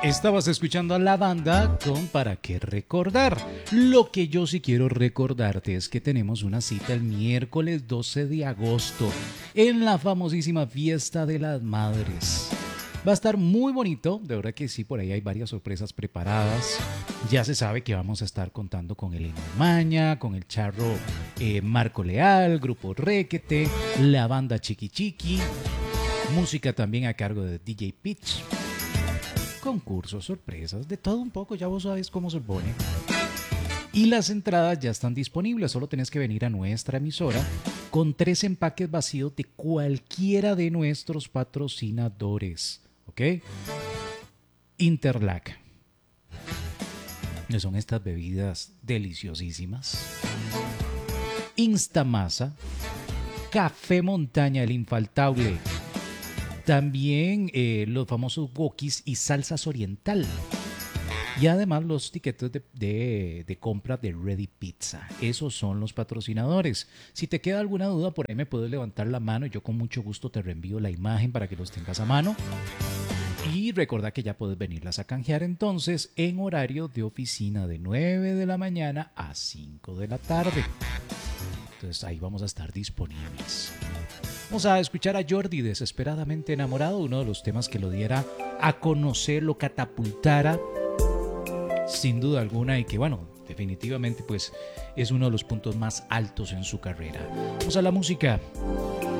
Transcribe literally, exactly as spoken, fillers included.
Estabas escuchando a la banda con Para qué recordar. Lo que yo sí quiero recordarte es que tenemos una cita el miércoles doce de agosto en la famosísima Fiesta de las Madres. Va a estar muy bonito, de verdad que sí, por ahí hay varias sorpresas preparadas. Ya se sabe que vamos a estar contando con el Maña, con el charro eh, Marco Leal, Grupo Requete, la banda Chiqui Chiqui, música también a cargo de D J Pitch, concursos, sorpresas, de todo un poco, ya vos sabés cómo se pone. Y las entradas ya están disponibles, solo tenés que venir a nuestra emisora con tres empaques vacíos de cualquiera de nuestros patrocinadores, ¿ok? Interlac, que son estas bebidas deliciosísimas. Instamasa, Café Montaña, el infaltable. También eh, los famosos wokis y salsas oriental. Y además los tiquetes de, de, de compra de Ready Pizza. Esos son los patrocinadores. Si te queda alguna duda, por ahí me puedes levantar la mano. Yo con mucho gusto te reenvío la imagen para que los tengas a mano. Y recuerda que ya puedes venirlas a canjear entonces en horario de oficina de nueve de la mañana a cinco de la tarde. Entonces ahí vamos a estar disponibles. Vamos a escuchar a Jordi, Desesperadamente Enamorado, uno de los temas que lo diera a conocer, lo catapultara sin duda alguna y que bueno, definitivamente pues es uno de los puntos más altos en su carrera. Vamos a la música.